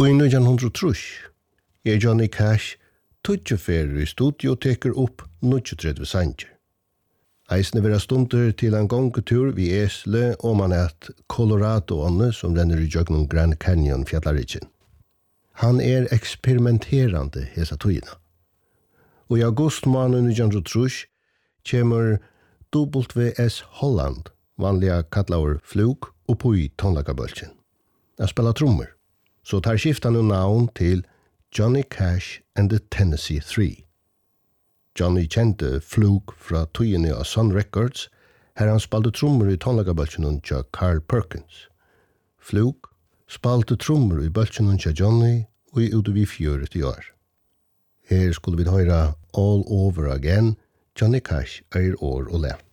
Og i 1903 Johnny Cash tutjeferer i studio teker opp 39 sanger. Eisne vera stunder til en gongetur vi esle og man et Colorado-ånne som renner i jøgnen Grand Canyon fjallarrikken. Han eksperimenterande hesa tøyina. Og i august måned 1903 kommer WS Holland, vanliga kallaur flug, oppo i tonlakabølgen. Jeg spela trommer, så tar skiftan og navn til Johnny Cash and the Tennessee Three. Johnny kjente flug fra tøyene av Sun Records, her han spalte trommer i tonlakabølgen til Carl Perkins. Flug spalte trommer i bølgen til Johnny og i ute vi 40 år. Her skulle vi høre All Over Again, Johnny Cash år og le.